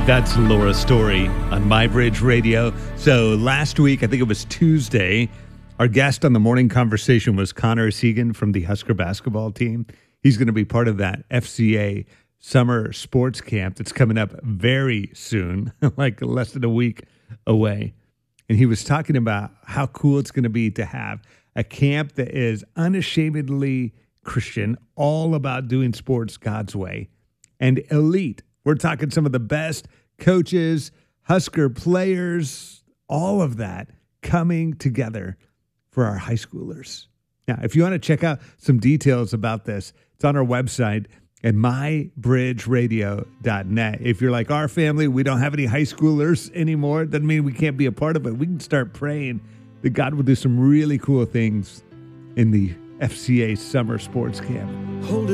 That's Laura Story on MyBridge Radio. So last week, I think it was Tuesday, our guest on the morning conversation was Connor Segan from the Husker basketball team. He's going to be part of that FCA summer sports camp that's coming up very soon, like less than a week away. And he was talking about how cool it's going to be to have a camp that is unashamedly Christian, all about doing sports God's way, and elite. We're talking some of the best coaches, Husker players, all of that coming together for our high schoolers. Now, if you want to check out some details about this, it's on our website at mybridgeradio.net. If you're like our family, we don't have any high schoolers anymore. Doesn't mean we can't be a part of it. We can start praying that God will do some really cool things in the FCA summer sports camp.